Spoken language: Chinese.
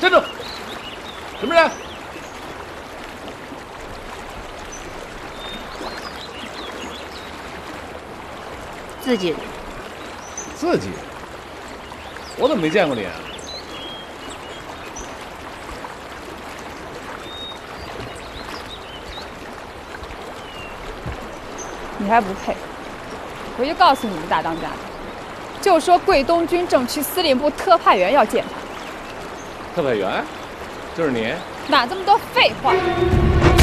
站住！什么人？ 自己人。 自己人？我怎么没见过你啊？ 你还不配！回去告诉你们大当家的，就说桂东军政区司令部特派员要见他。 特派员？就是你？ 哪这么多废话！